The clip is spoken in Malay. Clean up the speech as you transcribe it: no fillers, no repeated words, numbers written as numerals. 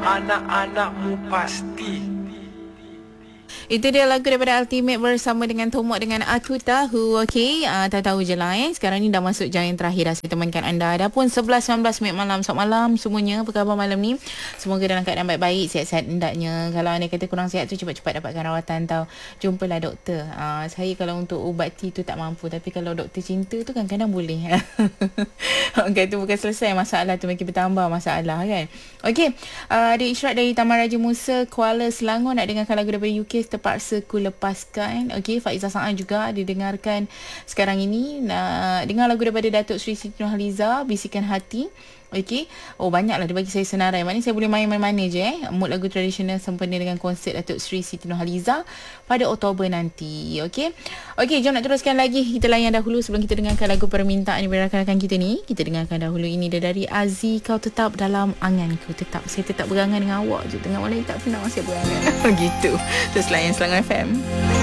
anak-anakmu pasti. Itu dia lagu daripada Ultimate bersama dengan Tomok dengan Aku Tahu. Okey, tahu-tahu je lah Sekarang ni dah masuk jam yang terakhir dah saya temankan anda. Dah pun 11-19 minit malam. Selamat malam semuanya. Apa khabar malam ni? Semoga dalam keadaan baik-baik, sihat-sihat hendaknya. Kalau anda kata kurang sihat tu, cepat-cepat dapatkan rawatan tau. Jumpalah doktor. Saya kalau untuk ubati tu tak mampu, tapi kalau doktor cinta tu kadang-kadang boleh. Okay, tu bukan selesai masalah tu, makin bertambah masalah kan. Okey, ada isyarat dari Taman Raja Musa Kuala Selangor nak dengarkan lagu daripada UK, Terpaksa Ku Lepaskan. Okey, Faizah Sa'an juga didengarkan sekarang ini. Dengar lagu daripada Datuk Seri Siti Nurhaliza, Bisikan Hati. Okey. Oh, banyaklah dia bagi saya senarai. Maknanya saya boleh main mana-mana je mood lagu tradisional sempena dengan konsert Datuk Seri Siti Nurhaliza pada Oktober nanti. Okey. Okey, jom nak teruskan lagi. Kita layan dahulu sebelum kita dengarkan lagu permintaan daripada rakan-rakan kita ni. Kita dengarkan dahulu ini dia dari Aziz, Kau Tetap Dalam Anganku. Tetap, saya tetap berangan dengan awak je. Tengah malam tak pernah masih berangan. Gitu. Terus layan Selangor FM.